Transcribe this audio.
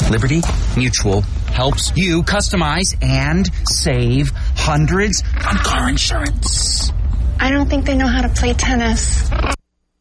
Liberty Mutual helps you customize and save hundreds on car insurance. I don't think they know how to play tennis.